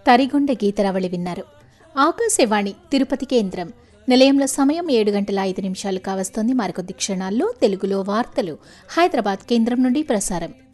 తరిగొండ గీతరవళి విన్నారు. ఆకాశవాణి తిరుపతి కేంద్రం. నిలయంలో సమయం 7:05 కావస్తోంది. మరికొద్ది క్షణాల్లో తెలుగులో వార్తలు హైదరాబాద్ కేంద్రం నుండి ప్రసారం.